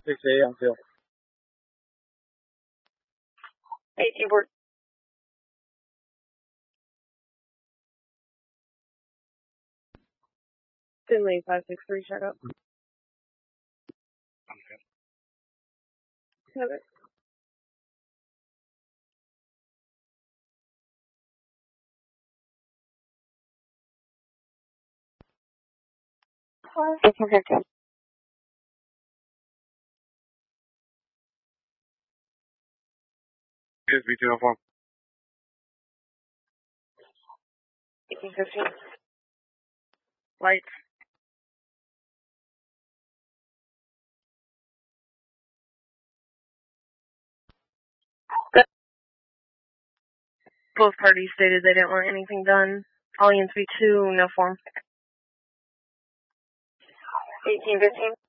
6A on field. 8 keyboard. Finley 563, check up. Okay. Have it. Okay. Here's B204. 1815. Lights. Both parties stated they didn't want anything done. Alliance V2, no form. 1815.